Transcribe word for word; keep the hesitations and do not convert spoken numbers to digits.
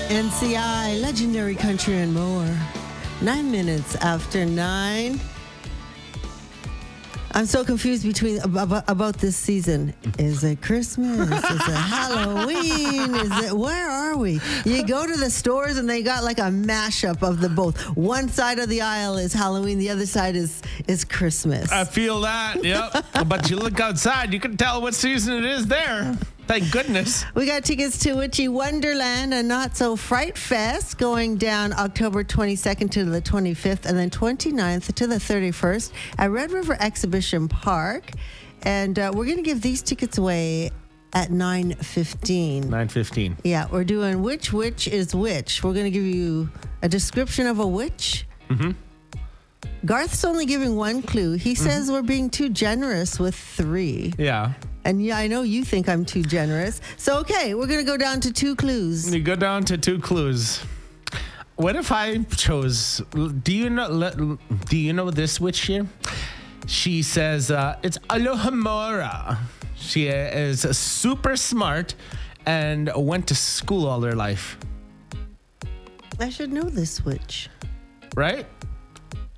N C I, Legendary Country and More. Nine minutes after nine. I'm so confused between about, about this season. Is it Christmas? Is it Halloween? Is it, where are we? You go to the stores and they got like a mashup of the both. One side of the aisle is Halloween, the other side is is Christmas. I feel that, yep. But you look outside, you can tell what season it is there. Thank goodness. We got tickets to Witchy Wonderland and Not So Fright Fest going down October twenty-second to the twenty-fifth and then twenty-ninth to the thirty-first at Red River Exhibition Park. And uh, we're going to give these tickets away at nine fifteen. nine fifteen. Yeah, we're doing Which Witch is Which. We're going to give you a description of a witch. Mm-hmm. Garth's only giving one clue. He says mm-hmm. we're being too generous with three. Yeah. And yeah, I know you think I'm too generous. So, okay, we're going to go down to two clues. You go down to two clues. What if I chose, do you know, do you know this witch here? She says, uh, it's Alohomora. She is super smart and went to school all her life. I should know this witch. Right?